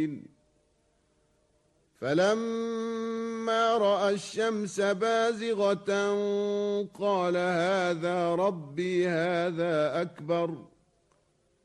الدين فلما رأى الشمس بازغة قال هذا ربي هذا أكبر